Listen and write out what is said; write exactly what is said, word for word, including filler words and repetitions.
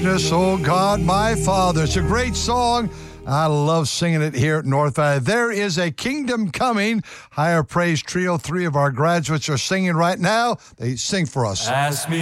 Oh God, my Father. It's a great song. I love singing it here at North Valley. There is a kingdom coming. Higher Praise Trio, three of our graduates are singing right now. They sing for us. Ask me.